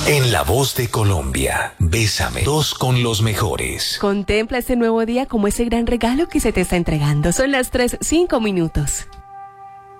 En La Voz de Colombia, Bésame, dos con los mejores. Contempla este nuevo día como ese gran regalo que se te está entregando. Son las 3:05.